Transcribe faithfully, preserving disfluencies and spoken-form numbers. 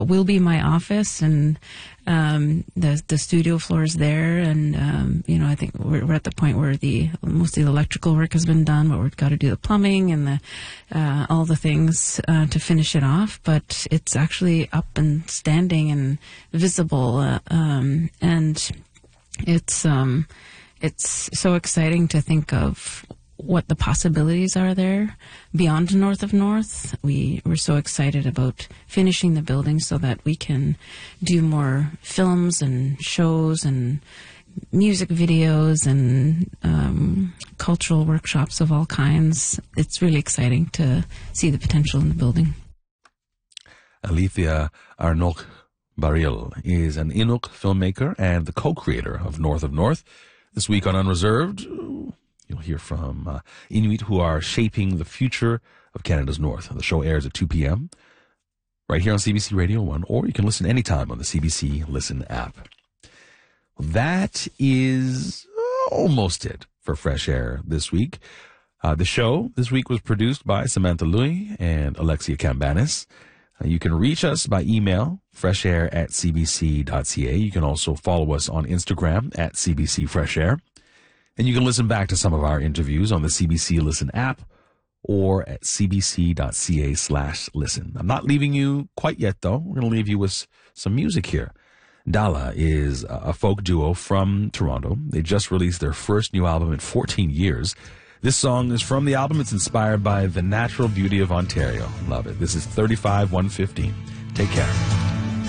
will be my office, and um, the the studio floor is there. And um, you know, I think we're, we're at the point where the most of the electrical work has been done, but we've got to do the plumbing and the uh, all the things uh, to finish it off. But it's actually up and standing and visible, uh, um, and it's um, it's so exciting to think of what the possibilities are there beyond North of North. We were so excited about finishing the building so that we can do more films and shows and music videos and um, cultural workshops of all kinds. It's really exciting to see the potential in the building. Alethea Arnok Baril is an Inuk filmmaker and the co-creator of North of North. This week on Unreserved, you'll hear from uh, Inuit who are shaping the future of Canada's North. The show airs at two p.m. right here on C B C Radio one, or you can listen anytime on the C B C Listen app. That is almost it for Fresh Air this week. Uh, the show this week was produced by Samantha Louie and Alexia Cambanis. Uh, you can reach us by email, freshair at c b c dot c a. You can also follow us on Instagram at C B C Fresh Air. And you can listen back to some of our interviews on the C B C Listen app or at cbc.ca slash listen. I'm not leaving you quite yet, though. We're going to leave you with some music here. Dala is a folk duo from Toronto. They just released their first new album in fourteen years. This song is from the album. It's inspired by the natural beauty of Ontario. Love it. This is thirty-five one fifteen. Take care.